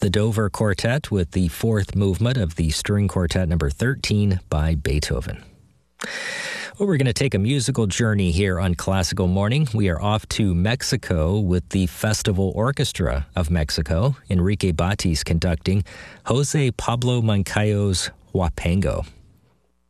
the Dover Quartet with the fourth movement of the String Quartet number 13 by Beethoven. Well, we're going to take a musical journey here on Classical Morning. We are off to Mexico with the Festival Orchestra of Mexico. Enrique Batis conducting Jose Pablo Moncayo's Huapango.